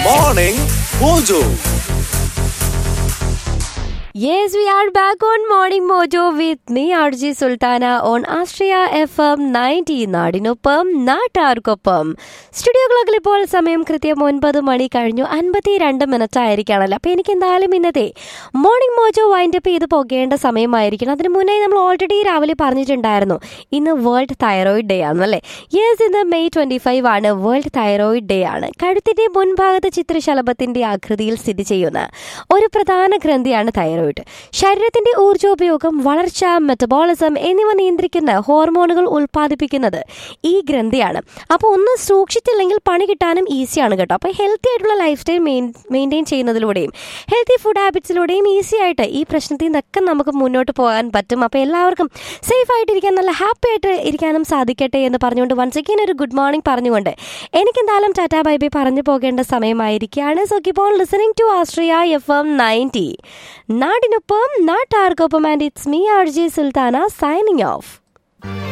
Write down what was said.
Morning Mojo. Yes, we are back on Morning Mojo with me, RJ Sultana, on Astria FM 90. നാടിനൊപ്പം നാട്ടാർക്കൊപ്പം. Studio ക്ലോക്കിൽ ഇപ്പോൾ സമയം കൃത്യം 9 മണി കഴിഞ്ഞു 52 മിനിറ്റ് ആയിരിക്കുകയാണല്ലോ. അപ്പോൾ എനിക്ക് എന്തായാലും ഇന്നത്തെ മോർണിംഗ് മോജോ വൈൻഡ് അപ്പ് ചെയ്ത് പോകേണ്ട സമയമായിരിക്കണം. അതിന് മുന്നേ നമ്മൾ ഓൾറെഡി രാവിലെ പറഞ്ഞിട്ടുണ്ടായിരുന്നു ഇന്ന് വേൾഡ് തൈറോയിഡ് ഡേ ആണല്ലേ. യെസ്, ഇന്ന് May 25 ആണ്, വേൾഡ് തൈറോയിഡ് ഡേ ആണ്. കഴുത്തിന്റെ മുൻഭാഗത്ത് ചിത്രശലഭത്തിന്റെ ആകൃതിയിൽ സ്ഥിതി ചെയ്യുന്ന ഒരു പ്രധാന ഗ്രന്ഥിയാണ് തൈറോയിഡ്. ശരീരത്തിന്റെ ഊർജോപയോഗം, വളർച്ച, മെറ്റബോളിസം എന്നിവ നിയന്ത്രിക്കുന്ന ഹോർമോണുകൾ ഉൽപ്പാദിപ്പിക്കുന്നത് ഈ ഗ്രന്ഥിയാണ്. അപ്പോൾ ഒന്ന് സൂക്ഷിച്ചില്ലെങ്കിൽ പണി കിട്ടാനും ഈസിയാണ് കേട്ടോ. അപ്പോൾ ഹെൽത്തി ആയിട്ടുള്ള life style maintain ചെയ്യുന്നതിലൂടെയും healthy food ഹാബിറ്റ്സിലൂടെയും easy ആയിട്ട് ഈ പ്രശ്നത്തിൽ നിന്നൊക്കെ നമുക്ക് മുന്നോട്ട് പോകാൻ പറ്റും. അപ്പോൾ എല്ലാവർക്കും സേഫ് ആയിട്ടിരിക്കാൻ, നല്ല ഹാപ്പി ആയിട്ട് ഇരിക്കാനും സാധിക്കട്ടെ എന്ന് പറഞ്ഞുകൊണ്ട് വൺസ് അഗൈൻ ഒരു ഗുഡ് മോർണിംഗ് പറഞ്ഞുകൊണ്ട് എനിക്കെന്തായാലും ടാറ്റാ ബൈ ബൈ പറഞ്ഞു പോകേണ്ട സമയമായിരിക്കുകയാണ്. So keep on listening to Austria FM 90. നാടിനൊപ്പം നാട്ടാർക്കൊപ്പം. And it's me RJ Sultana signing off.